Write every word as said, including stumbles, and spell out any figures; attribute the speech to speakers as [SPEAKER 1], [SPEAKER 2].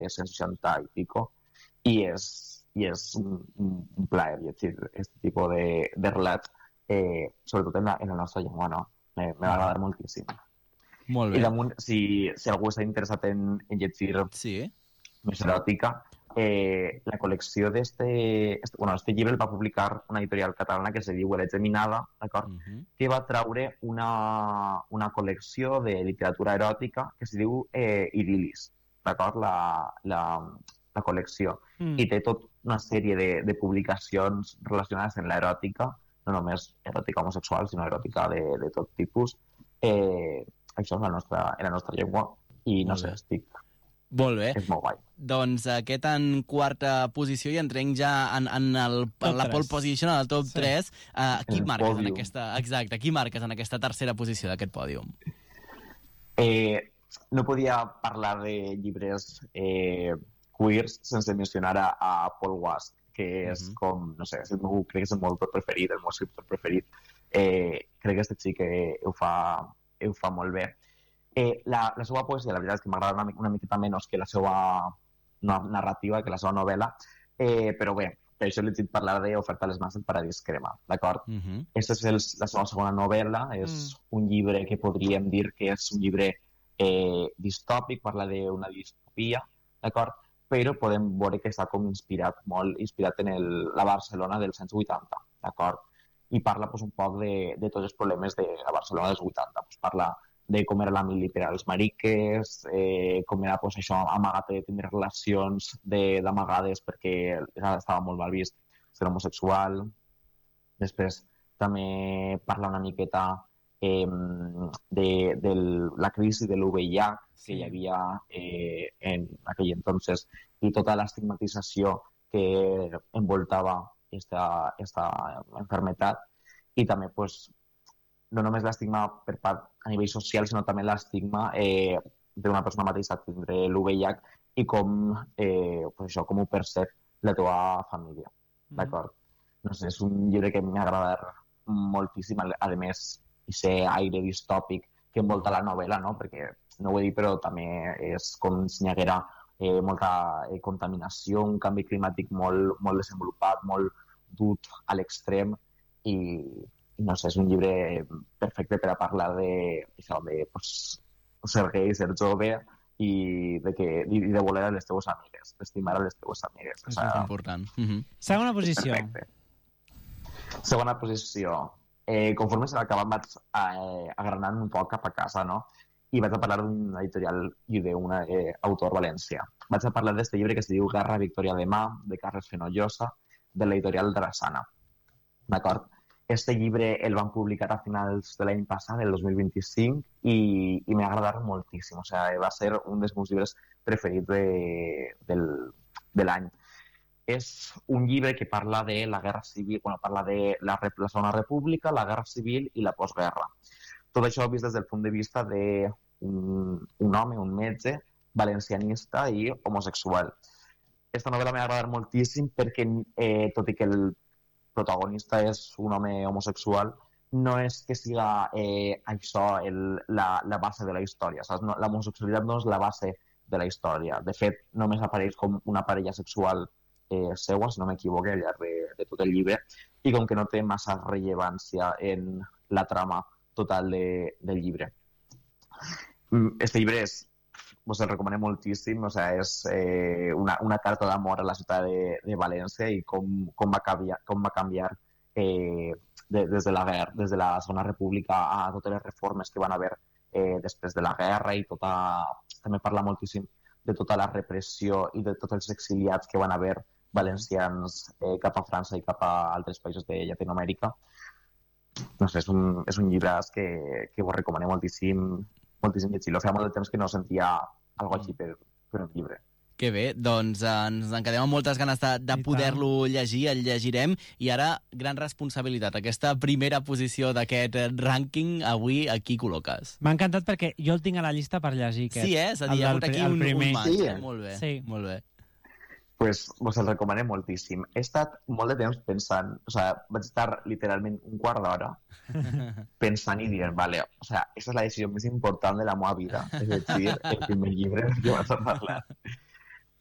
[SPEAKER 1] cent seixanta i pico, i és, i és un, un plaer llegir aquest tipus de, de relats, eh, sobretot en la, en la nostra llengua, no? Me, me va agradar moltíssim.
[SPEAKER 2] Molt bé.
[SPEAKER 1] I damunt, si, si algú està interessat en, en llegir
[SPEAKER 2] sí.
[SPEAKER 1] més eròtica, eh, la col·lecció d'este... Este, bueno, este llibre el va publicar una editorial catalana que se diu Eletge Minada, d'acord? Uh -huh. Que va traure una, una col·lecció de literatura eròtica que se diu eh, Idil·lis, d'acord? La, la, la col·lecció. Mm. I té tot una sèrie de, de publicacions relacionades amb l'eròtica, no només eròtica homosexual, sinó eròtica de, de tot tipus. Eh, això és la nostra, en la nostra llengua, i no sé, estic...
[SPEAKER 2] Molt bé.
[SPEAKER 1] És molt guai.
[SPEAKER 2] Doncs aquest en quarta posició i entrem ja en, en, el, en la pole position, en el top sí. tres. Uh, qui marques pòdium. en aquesta... Exacte, qui marques en aquesta tercera posició d'aquest pòdium?
[SPEAKER 1] Eh, no podia parlar de llibres eh, queers sense mencionar a, a Paul Wask, que és uh -huh. com, no sé, és el meu, crec que és el meu autor preferit, el meu escriptor preferit. Eh, crec que aquest xic eh, ho, fa, ho fa molt bé. Eh, la, la seva poesia, la veritat és que m'agrada una, una miqueta menys que la seva narrativa, que la seva novel·la, eh, però bé, per això he llegit parlar d'Oferta a les mans del paradís crema, d'acord? Uh -huh. Aquesta és el, la seva segona novel·la, és uh -huh. un llibre que podríem dir que és un llibre eh, distòpic, parla d'una distopia, d'acord? Però podem veure que està com inspirat, molt inspirat en el, la Barcelona dels anys vuitanta, d'acord? I parla pues, un poc de, de tots els problemes de la Barcelona dels vuitanta, pues, parla de com era la mili per als mariques, eh, com era pues, això, amagat de tindre relacions d'amagades perquè estava molt mal vist ser homosexual. Després també parla una miqueta eh, de, de la crisi de l'U V I H que hi havia eh, en aquell entonces i tota l'estigmatització que envoltava esta, esta enfermetat, i també pues, no només l'estigma per part a nivell social, sinó també l'estigma eh, d'una persona mateixa tindre l'U V I H i com, eh, pues això, com ho percep la teva família. Mm. D'acord? No sé, és un llibre que m'ha agradat moltíssim, a més, i ser aire distòpic que envolta la novel·la, no? Perquè, no ho he dit, però també és com si hi haguera eh, molta eh, contaminació, un canvi climàtic molt, molt desenvolupat, molt dut a l'extrem, i no sé, és un llibre perfecte per a parlar de, això, de pues, ser gay, ser jove i de, que, i de voler a les teves amigues, d'estimar a les teves amigues.
[SPEAKER 2] Això és important. Uh -huh.
[SPEAKER 3] Segona posició.
[SPEAKER 1] Perfecte. Segona posició. Eh, conforme se l'acabant vaig eh, agranant un poc cap a casa, no? I vaig a parlar d'un editorial i d'un eh, autor valencià. Vaig a parlar d'aquest llibre que es diu Guerra Victòria Demà, de Carles Fenollosa, de l'editorial Drassana. D'acord? Este llibre el van publicar a finals de l'any passat, el dos mil vint-i-cinc, i, i m'ha agradat moltíssim. O sigui, va ser un dels meus llibres preferits de, del, de l'any. És un llibre que parla de la guerra civil, bueno, parla de la, la Segona República, la guerra civil i la postguerra. Tot això vist des del punt de vista d'un un home, un metge, valencianista i homosexual. Aquesta novel·la m'ha agradat moltíssim perquè, eh, tot i que el protagonista és un home homosexual, no és que siga eh, això el, la, la base de la història, saps? No, l'homosexualitat no és la base de la història. De fet, només apareix com una parella sexual eh, seua, si no m'equivoco, al llarg de, de tot el llibre, i com que no té massa rellevància en la trama total de, del llibre. Este llibre és, us el recomanem moltíssim, o sea, és eh, una, una carta d'amor a la ciutat de, de València i com, com va canviar, com va canviar eh, de, des de la guerra, des de la Segona República a totes les reformes que van haver eh, després de la guerra, i tota, també parla moltíssim de tota la repressió i de tots els exiliats que van haver valencians eh, cap a França i cap a altres països de Llatinoamèrica. No sé, és un, és un llibre que, que vos recomanem moltíssim, moltíssim llegir-lo. Feia molt de temps que no sentia algo així per, per un llibre.
[SPEAKER 2] Que bé, doncs ens en quedem amb moltes ganes de, de poder-lo llegir, el llegirem, i ara, gran responsabilitat, aquesta primera posició d'aquest rànquing, avui aquí col·loques.
[SPEAKER 3] M'ha encantat perquè jo el tinc a la llista per llegir. Aquest,
[SPEAKER 2] sí, eh? És a dir, hi ha hagut aquí un, un match.
[SPEAKER 1] Sí.
[SPEAKER 2] Eh? Molt bé, sí. Molt bé.
[SPEAKER 1] Pues vos el recomanem moltíssim. He estat molt de temps pensant, o sea, vaig estar literalment un quart d'hora pensant i dient, vale, o sea, aquesta és la decisió més important de la meva vida, és a dir, el primer llibre que vaig a parlar.